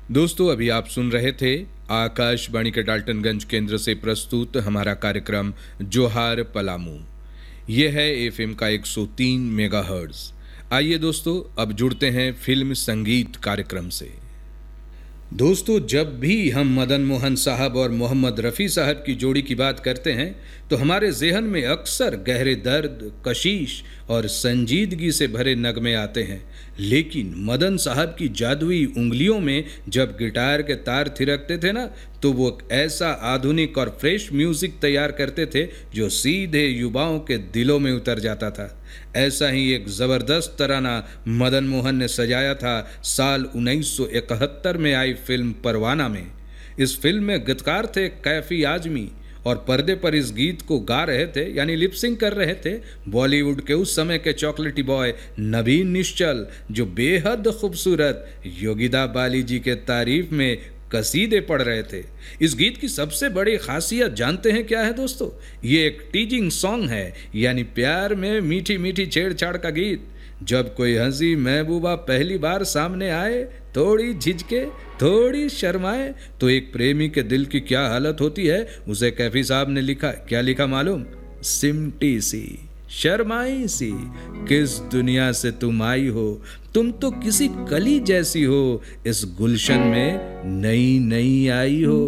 दोस्तों, अभी आप सुन रहे थे आकाशवाणी के डाल्टनगंज केंद्र से प्रस्तुत हमारा कार्यक्रम जोहार पलामू। ये है एफएम का 103 मेगाहर्ट्ज। आइए दोस्तों, अब जुड़ते हैं फिल्म संगीत कार्यक्रम से। दोस्तों, जब भी हम मदन मोहन साहब और मोहम्मद रफ़ी साहब की जोड़ी की बात करते हैं तो हमारे जहन में अक्सर गहरे दर्द, कशिश और संजीदगी से भरे नगमे आते हैं। लेकिन मदन साहब की जादुई उंगलियों में जब गिटार के तार थिरकते थे ना, तो वो एक ऐसा आधुनिक और फ्रेश म्यूजिक तैयार करते थे जो सीधे युवाओं के दिलों में उतर जाता था। ऐसा ही एक ज़बरदस्त तराना मदन मोहन ने सजाया था साल 1971 में आई फिल्म परवाना में। इस फिल्म में गीतकार थे कैफी आजमी और पर्दे पर इस गीत को गा रहे थे यानी लिपसिंग कर रहे थे बॉलीवुड के उस समय के चॉकलेटी बॉय नवीन निश्चल, जो बेहद खूबसूरत योगिता बाली जी के तारीफ में कसीदे पढ़ रहे थे। इस गीत की सबसे बड़ी खासियत जानते हैं क्या है दोस्तों? ये एक टीजिंग सॉन्ग है, यानी प्यार में मीठी मीठी छेड़छाड़ का गीत। जब कोई हंसी महबूबा पहली बार सामने आए, थोड़ी झिझके, थोड़ी शर्माए, तो एक प्रेमी के दिल की क्या हालत होती है, उसे कैफी साहब ने लिखा। क्या लिखा मालूम? सिमटी सी, शर्माई सी, किस दुनिया से तुम आई हो, तुम तो किसी कली जैसी हो, इस गुलशन में नई नई आई हो।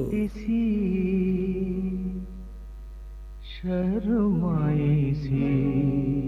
शर्माई सी